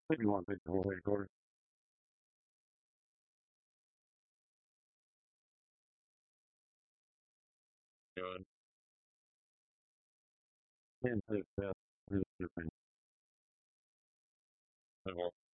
What do you want to take the whole headquarters? Good. Can't say it's best. It's different.